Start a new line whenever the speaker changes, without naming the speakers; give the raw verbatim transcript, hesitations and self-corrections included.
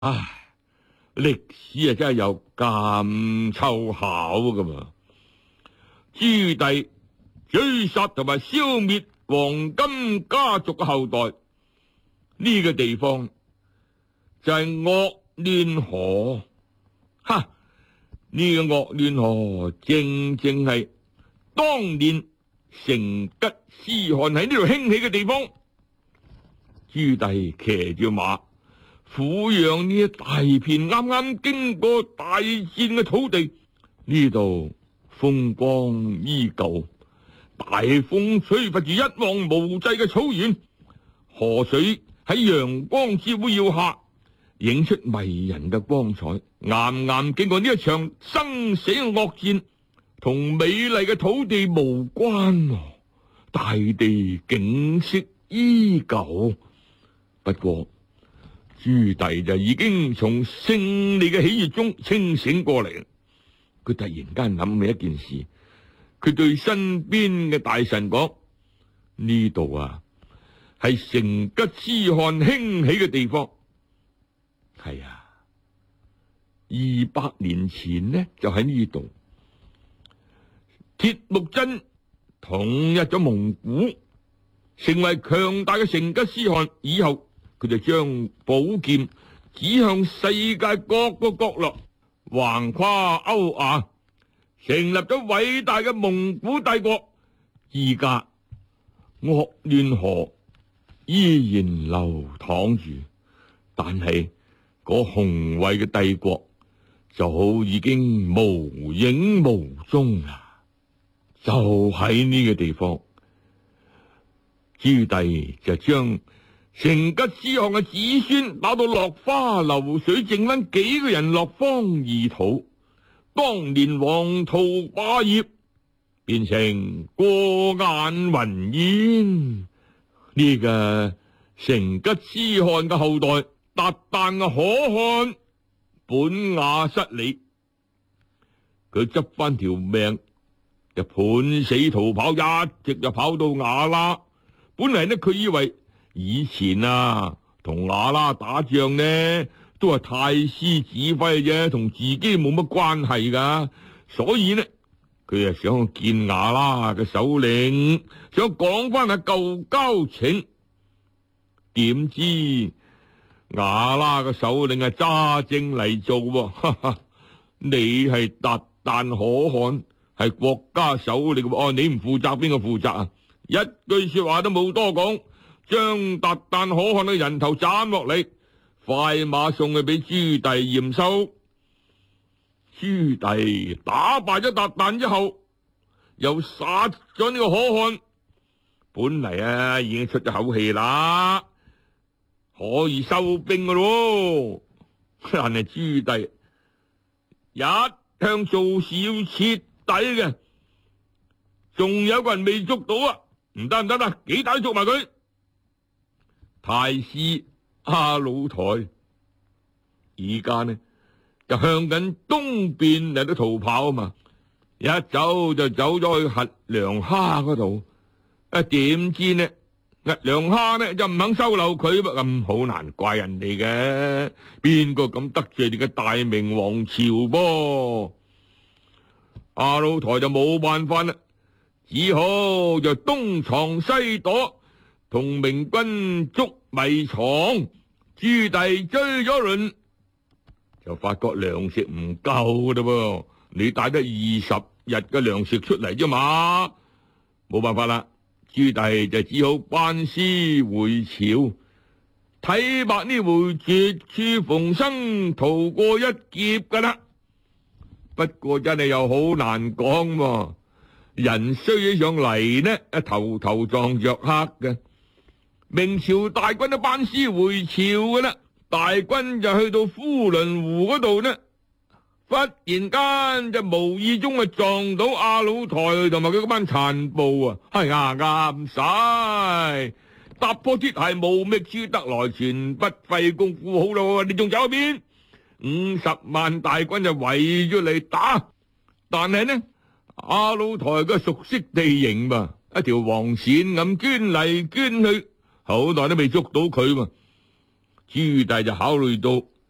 唉，歷史啊真係有咁湊巧噶嘛！朱棣追殺同埋消滅黃金家族嘅後代，呢、這個地方就係岳亂河。哈！呢、這個岳亂河正正係當年成吉思汗喺呢度興起嘅地方。朱棣騎住馬，撫養呢一大片啱啱經過大戰嘅土地，呢度風光依舊，大風吹拂住一望無際嘅草原，河水喺陽光照耀下映出迷人嘅光彩。啱啱經過呢一場生死嘅惡戰，同美麗嘅土地無關，大地景色依舊。不過朱棣就已經從勝利嘅喜悅中清醒過嚟，佢突然間諗起一件事，佢對身邊嘅大臣講：呢度啊係成吉思汗興起嘅地方。係啊，二百年前呢就喺呢度，鐵木真統一咗蒙古，成為強大嘅成吉思汗以後，佢就將寶劍指向世界各個角落，橫跨歐亞，成立咗偉大嘅蒙古帝國。而家岳亂河依然流淌住，但係嗰宏偉嘅帝國就好已經無影無蹤啦。就喺呢個地方，朱棣就將成吉思汗嘅子孫打到落花流水，剩翻幾個人落荒而逃。當年黃土霸業變成過眼雲煙。呢、這個成吉思汗嘅後代韃靼嘅可汗本雅失里，佢執翻條命就半死逃跑，一直就跑到瓦剌。本嚟呢，佢以為以前啊同瓦剌打仗呢都係太師指揮嘅啫，同自己冇乜關係噶，所以呢佢啊想見瓦剌嘅首領，想講翻下舊交情。點知瓦剌嘅首領係揸正嚟做喎，哈哈，你係韃靼可汗，係國家首領喎，哦，你唔負責邊個負責啊？一句說話都冇多講，將韃靼可汗嘅人頭斬落嚟，快馬送去俾朱棣驗收。朱棣打敗咗韃靼之後，又殺咗呢個可汗，本嚟啊已經出咗口氣啦，可以收兵噶咯。但係朱棣一向做事要徹底嘅，仲有個人未捉到啊！唔得唔得啦，幾大都捉埋佢。太師阿魯台而家呢就向緊東邊嚟到逃跑啊嘛，一走就走咗去核良哈嗰度。啊，點知呢核良哈呢就唔肯收留佢，咁好難怪人哋嘅，邊個咁得罪你嘅大明王朝噃？阿魯台就冇辦法啦，只好就東藏西躲，同明軍捉迷藏。朱棣追咗輪，就發覺糧食唔夠啦噃，你帶得二十日嘅糧食出嚟啫嘛，冇辦法啦。朱棣就只好班師回朝，睇白呢回絕處逢生，逃過一劫噶啦。不過真係又好難講喎，人衰起上嚟呢，一頭頭撞着黑嘅。明朝大軍都班師回朝噶啦，大軍就去到呼倫湖嗰度呢，忽然間就無意中啊撞到阿魯台同埋佢嗰班殘部啊，係啱啱晒踏破鐵鞋無覓處，得來全不費功夫。好咯，你仲走去邊？五十萬大軍就圍咗嚟打，但係呢阿魯台嘅熟悉地形嘛，一條黃線咁捐嚟捐去，好耐都未捉到佢嘛。朱棣就考慮到